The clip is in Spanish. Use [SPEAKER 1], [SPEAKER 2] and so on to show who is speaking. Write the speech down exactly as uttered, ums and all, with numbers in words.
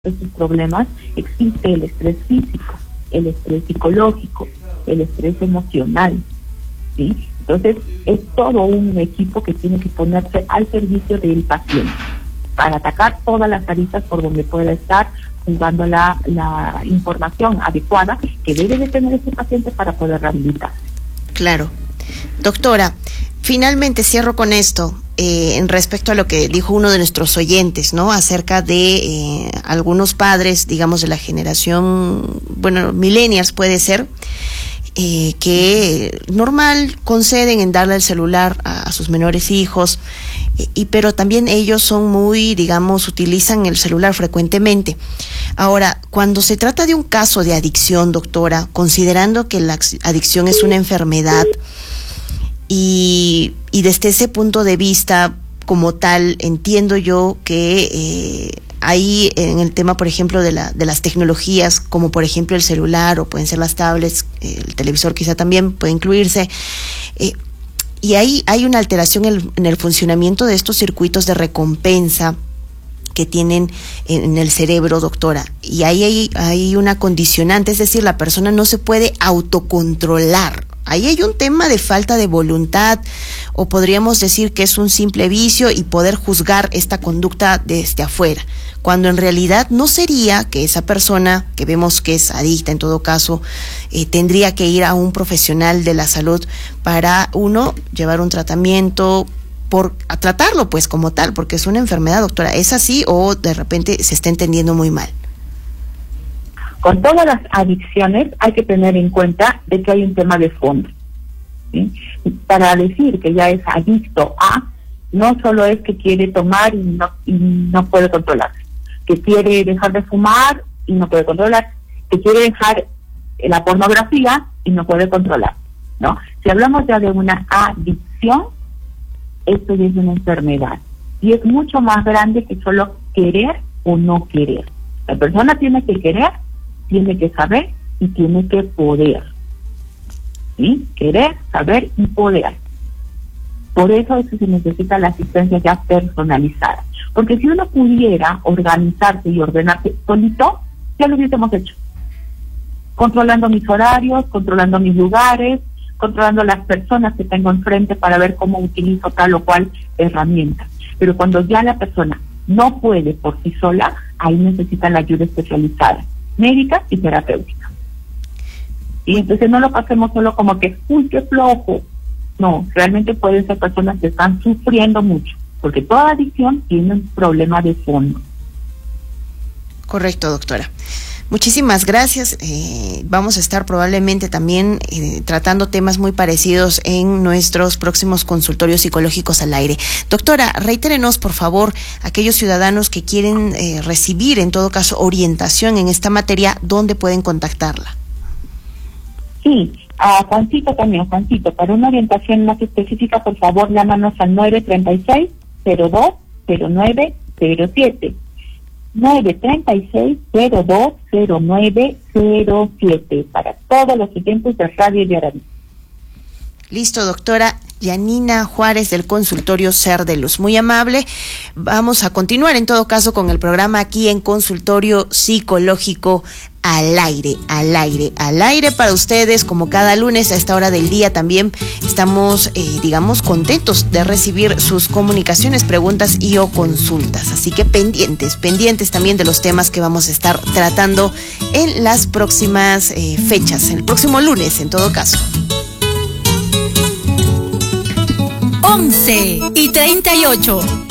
[SPEAKER 1] estos problemas existe el estrés físico, el estrés psicológico, el estrés emocional, ¿sí? Entonces es todo un equipo que tiene que ponerse al servicio del paciente para atacar todas las aristas por donde pueda estar jugando la, la información adecuada que debe de tener ese paciente para poder rehabilitar.
[SPEAKER 2] Claro. Doctora, finalmente cierro con esto, eh, en respecto a lo que dijo uno de nuestros oyentes, ¿no? Acerca de eh, algunos padres, digamos, de la generación, bueno, millennials puede ser, eh, que normal conceden en darle el celular a, a sus menores hijos, eh, y pero también ellos son muy, digamos, utilizan el celular frecuentemente. Ahora, cuando se trata de un caso de adicción, doctora, considerando que la adicción es una enfermedad, Y, y desde ese punto de vista, como tal, entiendo yo que eh, ahí en el tema, por ejemplo, de, la, de las tecnologías, como por ejemplo el celular o pueden ser las tablets, eh, el televisor quizá también puede incluirse, eh, y ahí hay una alteración en el, en el funcionamiento de estos circuitos de recompensa que tienen en el cerebro, doctora, y ahí hay, hay una condicionante, es decir, la persona no se puede autocontrolar. Ahí hay un tema de falta de voluntad, o podríamos decir que es un simple vicio y poder juzgar esta conducta desde afuera, cuando en realidad no sería que esa persona, que vemos que es adicta en todo caso, eh, tendría que ir a un profesional de la salud para, uno, llevar un tratamiento, por a tratarlo pues como tal, porque es una enfermedad, doctora. ¿Es así o de repente se está entendiendo muy mal?
[SPEAKER 1] Con todas las adicciones hay que tener en cuenta de que hay un tema de fondo, ¿sí? Para decir que ya es adicto a, no solo es que quiere tomar y no, y no puede controlar, que quiere dejar de fumar y no puede controlar, que quiere dejar la pornografía y no puede controlar, ¿no? Si hablamos ya de una adicción, esto ya es una enfermedad y es mucho más grande que solo querer o no querer. La persona tiene que querer, tiene que saber y tiene que poder, ¿sí? Querer, saber y poder. Por eso es que se necesita la asistencia ya personalizada, porque si uno pudiera organizarse y ordenarse solito, ya lo hubiésemos hecho, controlando mis horarios, controlando mis lugares, controlando las personas que tengo enfrente para ver cómo utilizo tal o cual herramienta. Pero cuando ya la persona no puede por sí sola, ahí necesita la ayuda especializada, médica y terapéutica. Y entonces no lo pasemos solo como que, uy, qué flojo. No, realmente pueden ser personas que están sufriendo mucho, porque toda adicción tiene un problema de fondo.
[SPEAKER 2] Correcto, doctora. Muchísimas gracias. Eh, vamos a estar probablemente también eh, tratando temas muy parecidos en nuestros próximos consultorios psicológicos al aire. Doctora, reitérenos, por favor, aquellos ciudadanos que quieren eh, recibir, en todo caso, orientación en esta materia, ¿dónde pueden contactarla?
[SPEAKER 1] Sí, a Juancito también, Juancito, para una orientación más específica, por favor, llámanos al nueve tres seis, cero dos, cero nueve cero siete. nueve tres seis, cero dos, cero nueve cero siete para todos los oyentes de Radio Yaraví.
[SPEAKER 2] Listo, doctora Yanina Juárez del consultorio Ser de Luz. Muy amable. Vamos a continuar en todo caso con el programa aquí en Consultorio Psicológico al aire, al aire, al aire para ustedes, como cada lunes a esta hora del día. También estamos, eh, digamos, contentos de recibir sus comunicaciones, preguntas y o consultas. Así que pendientes, pendientes también de los temas que vamos a estar tratando en las próximas eh, fechas, el próximo lunes en todo caso.
[SPEAKER 3] once y treinta y ocho.